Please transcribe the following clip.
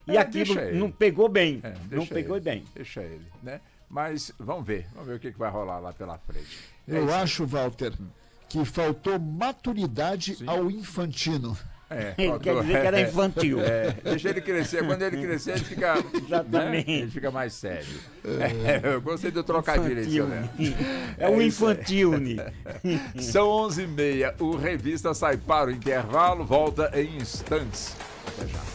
E aquilo não pegou bem. Não pegou bem. Deixa ele, né? Mas vamos ver o que vai rolar lá pela frente. Eu acho, Walter, que faltou maturidade ao Infantino. Ele quer dizer que era infantil. Deixa ele crescer. Quando ele crescer, ele fica. Exatamente. Né? Ele fica mais sério. Eu gostei do trocadilho aí, né? É o infantil, né? São 11h30. O Revista sai para o intervalo. Volta em instantes. Até já.